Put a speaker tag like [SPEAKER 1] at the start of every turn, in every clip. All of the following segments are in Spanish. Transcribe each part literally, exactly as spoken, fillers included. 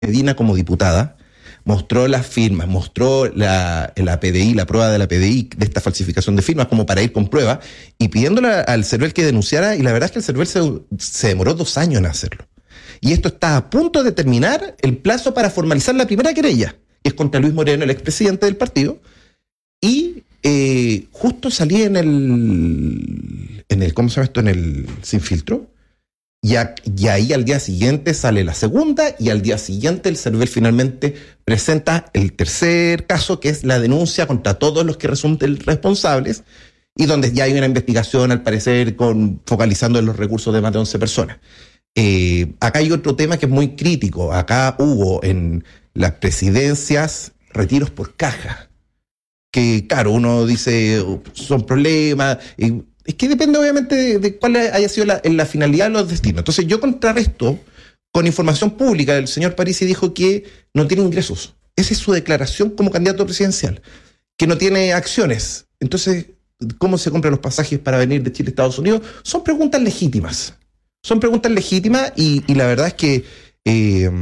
[SPEAKER 1] Medina como diputada, mostró las firmas, mostró la, la P D I, la prueba de la P D I de esta falsificación de firmas como para ir con prueba y pidiéndole al CERVEL que denunciara, y la verdad es que el CERVEL se, se demoró dos años en hacerlo. Y esto está a punto de terminar el plazo para formalizar la primera querella, que es contra Luis Moreno, el expresidente del partido, y eh, justo salí en el, en el, ¿cómo se llama esto? En el Sin Filtro. Y, a, y ahí al día siguiente sale la segunda y al día siguiente el CERVEL finalmente presenta el tercer caso, que es la denuncia contra todos los que resulten responsables y donde ya hay una investigación, al parecer, con, focalizando en los recursos de más de once personas. Eh, acá hay otro tema que es muy crítico. Acá hubo en las presidencias retiros por caja, que claro, uno dice son problemas... Eh, Es que depende obviamente de, de cuál haya sido la, la finalidad de los destinos. Entonces yo contrarresto con información pública. El señor Parisi dijo que no tiene ingresos. Esa es su declaración como candidato presidencial. Que no tiene acciones. Entonces, ¿cómo se compran los pasajes para venir de Chile a Estados Unidos? Son preguntas legítimas. Son preguntas legítimas y, y la verdad es que eh,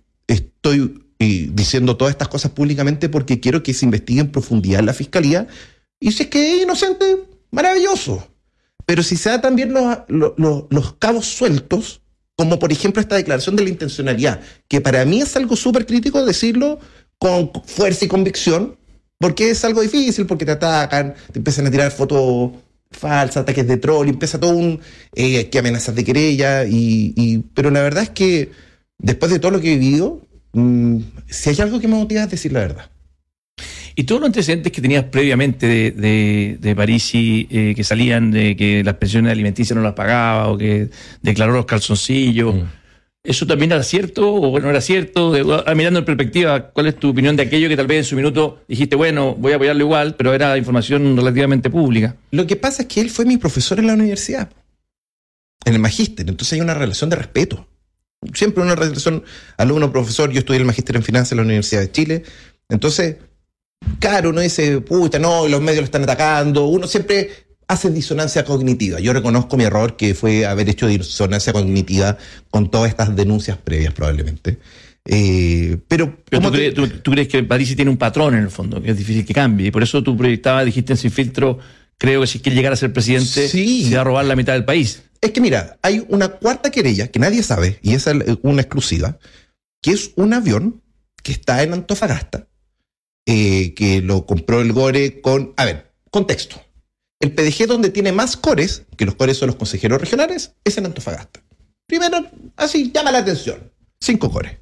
[SPEAKER 1] estoy eh, diciendo todas estas cosas públicamente porque quiero que se investigue en profundidad en la Fiscalía. Y si es que es inocente, maravilloso. Pero si se da también los, los, los cabos sueltos, como por ejemplo esta declaración de la intencionalidad, que para mí es algo súper crítico decirlo con fuerza y convicción, porque es algo difícil, porque te atacan, te empiezan a tirar fotos falsas, ataques de troll, y empieza todo un... Eh, que amenazas de querella, y, y, pero la verdad es que después de todo lo que he vivido, mmm, si hay algo que me motiva es decir la verdad.
[SPEAKER 2] Y todos los antecedentes que tenías previamente de, de, de Parisi, eh, que salían de que las pensiones alimenticias no las pagaba o que declaró los calzoncillos, mm. ¿eso también era cierto o no era cierto? De, mirando en perspectiva, ¿cuál es tu opinión de aquello que tal vez en su minuto dijiste, bueno, voy a apoyarlo igual, pero era información relativamente pública?
[SPEAKER 1] Lo que pasa es que él fue mi profesor en la universidad, en el magíster, entonces hay una relación de respeto. Siempre una relación alumno-profesor. Yo estudié el magíster en finanzas en la Universidad de Chile, entonces... Claro, uno dice, puta, no, los medios lo están atacando. Uno siempre hace disonancia cognitiva. Yo reconozco mi error, que fue haber hecho disonancia cognitiva con todas estas denuncias previas, probablemente. Eh, pero
[SPEAKER 2] pero tú,
[SPEAKER 1] te...
[SPEAKER 2] crees, tú, tú crees que Parisi tiene un patrón en el fondo, que es difícil que cambie. Y por eso tú proyectabas, dijiste en Sin Filtro, creo que si quiere llegar a ser presidente,
[SPEAKER 1] sí,
[SPEAKER 2] se va a robar la mitad del país.
[SPEAKER 1] Es que mira, hay una cuarta querella que nadie sabe, y esa es una exclusiva, que es un avión que está en Antofagasta, Eh, que lo compró el Gore con... A ver, contexto. El P D G donde tiene más cores, que los cores son los consejeros regionales, es en Antofagasta. Primero, así llama la atención. Cinco cores.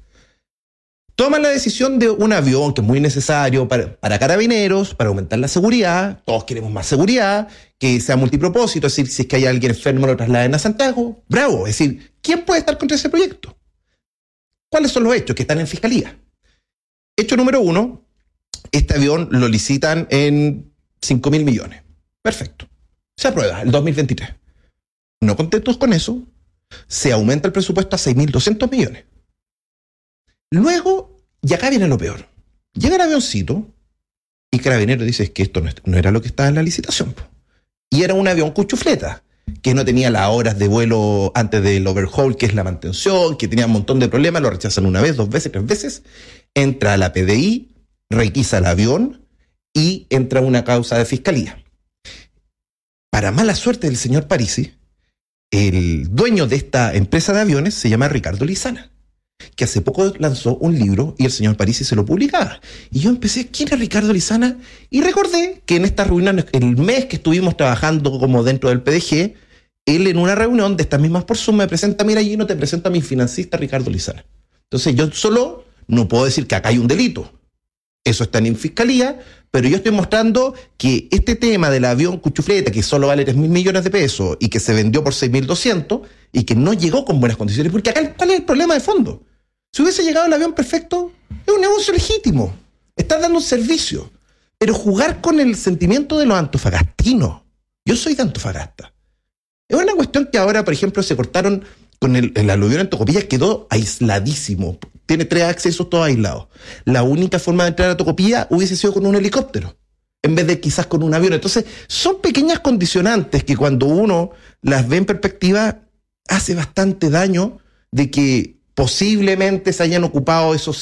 [SPEAKER 1] Toman la decisión de un avión que es muy necesario para, para carabineros, para aumentar la seguridad. Todos queremos más seguridad, que sea multipropósito. Es decir, si es que hay alguien enfermo, lo trasladen a Santiago. ¡Bravo! Es decir, ¿quién puede estar contra ese proyecto? ¿Cuáles son los hechos que están en fiscalía? Hecho número uno... Este avión lo licitan en cinco mil millones. Perfecto. Se aprueba el dos mil veintitrés. No contentos con eso, se aumenta el presupuesto a seis mil doscientos millones. Luego, y acá viene lo peor. Llega el avioncito y Carabinero dice que esto no, no era lo que estaba en la licitación. Y era un avión cuchufleta, que no tenía las horas de vuelo antes del overhaul, que es la mantención, que tenía un montón de problemas, lo rechazan una vez, dos veces, tres veces. Entra a la P D I, requisa el avión y entra una causa de fiscalía. Para mala suerte del señor Parisi, el dueño de esta empresa de aviones se llama Ricardo Lizana, que hace poco lanzó un libro y el señor Parisi se lo publicaba. Y yo empecé, ¿quién es Ricardo Lizana? Y recordé que en esta reunión, el mes que estuvimos trabajando como dentro del P D G, él en una reunión de estas mismas por Zoom me presenta, mira, Gino, te presento a mi financista Ricardo Lizana. Entonces yo solo no puedo decir que acá hay un delito. Eso está en fiscalía, pero yo estoy mostrando que este tema del avión cuchufleta, que solo vale tres mil millones de pesos y que se vendió por seis mil doscientos y que no llegó con buenas condiciones, porque acá, ¿cuál es el problema de fondo? Si hubiese llegado el avión perfecto, es un negocio legítimo. Estás dando un servicio. Pero jugar con el sentimiento de los antofagastinos. Yo soy de Antofagasta. Es una cuestión que ahora, por ejemplo, se cortaron con el, el aluvión en Tocopilla, quedó aisladísimo. Tiene tres accesos todos aislados. La única forma de entrar a Tocopilla hubiese sido con un helicóptero, en vez de quizás con un avión. Entonces, son pequeñas condicionantes que cuando uno las ve en perspectiva, hace bastante daño de que posiblemente se hayan ocupado esos